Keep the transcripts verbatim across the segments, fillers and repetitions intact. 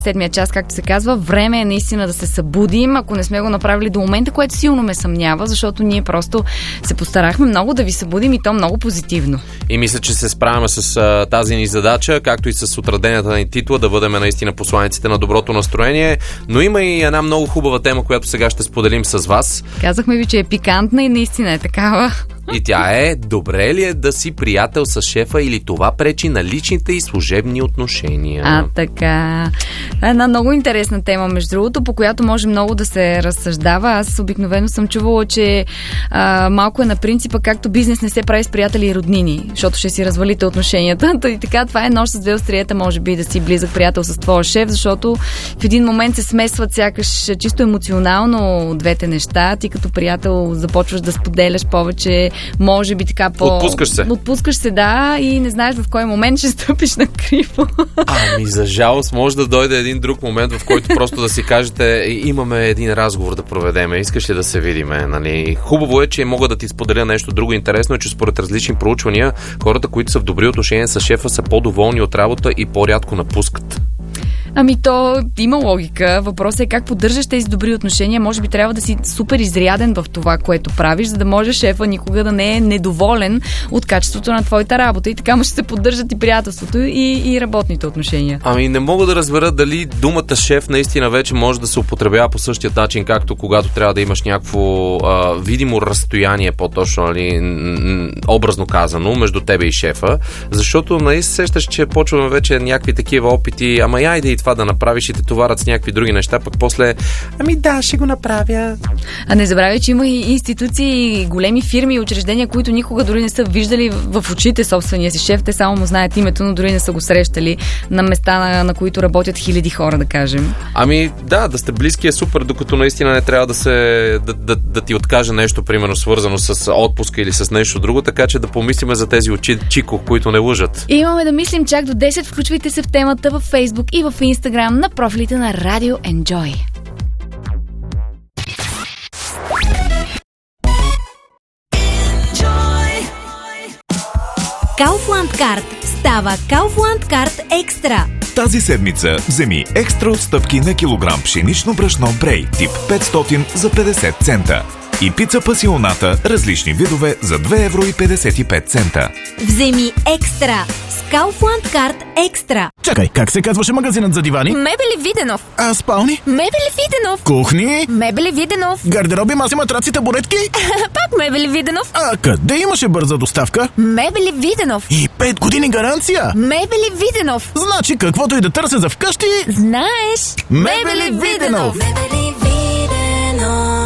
Седмия час, както се казва, време е наистина да се събудим, ако не сме го направили до момента, което силно ме съмнява, защото ние просто се постарахме много да ви събудим и то много позитивно. И мисля, че се справяме с а, тази ни задача, както и с отредената ни титла, да бъдем наистина посланиците на доброто настроение, но има и една много хубава тема, която сега ще споделим с вас. Казахме ви, че е пикантна и наистина е такава. И тя е: добре ли е да си приятел с шефа или това пречи на личните и служебни отношения? А, така. Една много интересна тема, между другото, по която може много да се разсъждава. Аз обикновено съм чувала, че а, малко е на принципа, както бизнес не се прави с приятели и роднини, защото ще си развалите отношенията. И така, това е нож с две остриета, може би, да си близък приятел с твоя шеф, защото в един момент се смесват сякаш чисто емоционално двете неща. Ти като приятел започваш да споделяш повече, може би така по... Отпускаш се. Отпускаш се, да, и не знаеш в кой момент ще стъпиш на криво. Ами, за жалост, може да дойде един друг момент, в който просто да си кажете: имаме един разговор да проведеме, искаш ли да се видиме, нали? Хубаво е, че мога да ти споделя нещо друго. Интересно е, че според различни проучвания, хората, които са в добри отношения с шефа, са по-доволни от работа и по-рядко напускат. Ами то има логика. Въпросът е как поддържаш тези добри отношения. Може би трябва да си супер изряден в това, което правиш, за да може шефа никога да не е недоволен от качеството на твоята работа. И така може да се поддържат и приятелството, и, и работните отношения. Ами не мога да разбера дали думата шеф наистина вече може да се употребява по същия начин, както когато трябва да имаш някакво а, видимо разстояние, по-точно, нали, образно казано, между тебе и шефа. Защото нали сещаш, че почваме вече някакви такива опити. Ама я и това да направиш и те товарят с някакви други неща, пък после ами да, ще го направя. А не забравяй, че има и институции, големи фирми и учреждения, които никога дори не са виждали в очите собствения си шеф. Те само му знаят името, но дори не са го срещали на места, на, на които работят хиляди хора, да кажем. Ами да, да сте близки е супер, докато наистина не трябва да се да, да, да ти откаже нещо, примерно свързано с отпуска или с нещо друго, така че да помислиме за тези очи чико, които не лъжат. И имаме да мислим чак до десет. Включвайте се в темата във Facebook и в Instagram на профилите на Radio Enjoy. Kaufland Card става Kaufland Card Екстра. Тази седмица вземи екстра отстъпки на килограм пшенично брашно Брей тип петстотин за петдесет цента и пица пасионата различни видове за две евро и петдесет и пет цента. Вземи екстра с Kaufland Card Екстра. Чакай, как се казваше магазинът за дивани? Мебели Виденов. А спални? Мебели Виденов. Кухни? Мебели Виденов. Гардероби, маси, матраци, табуретки? Пак Мебели Виденов. А къде имаше бърза доставка? Мебели Виденов. И пет години гаранция? Мебели Виденов. Значи каквото и да търся за вкъщи... Знаеш. Мебели Виденов. Мебели Виденов.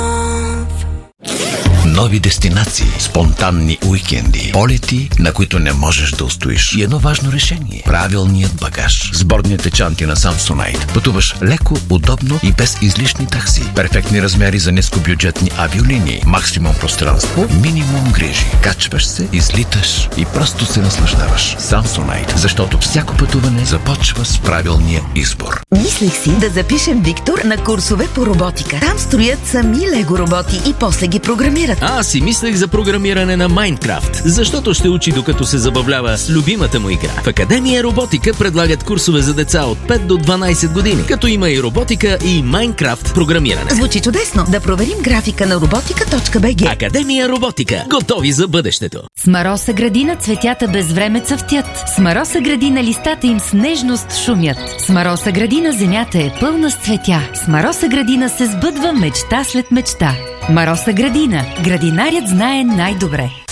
Нови дестинации, спонтанни уикенди, полети, на които не можеш да устоиш. И едно важно решение – правилният багаж. Сборните чанти на Samsonite. Пътуваш леко, удобно и без излишни такси. Перфектни размери за нискобюджетни авиолинии. Максимум пространство, минимум грижи. Качваш се, излиташ и просто се наслаждаваш. Samsonite, защото всяко пътуване започва с правилния избор. Мислех си да запишем Виктор на курсове по роботика. Там строят сами лего роботи и после ги програмират. Аз си мислех за програмиране на Майнкрафт, защото ще учи докато се забавлява с любимата му игра. В Академия Роботика предлагат курсове за деца от пет до дванайсет години, като има и роботика и Майнкрафт програмиране. Звучи чудесно! Да проверим графика на роботика точка би джи. Академия Роботика. Готови за бъдещето. С Мароса градина цветята без време цъфтят. С Мароса градина листата им с нежност шумят. С Мароса градина земята е пълна с цветя. С Мароса градина се сбъдва мечта след мечта. Мароса градина. Градинарят знае най-добре.